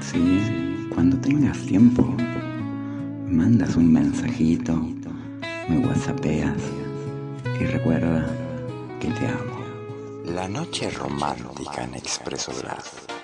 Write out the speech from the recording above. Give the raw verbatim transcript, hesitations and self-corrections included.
Sí, cuando tengas tiempo, mandas un mensajito, me whatsappeas y recuerda que te amo. La noche romántica en Expreso Grado.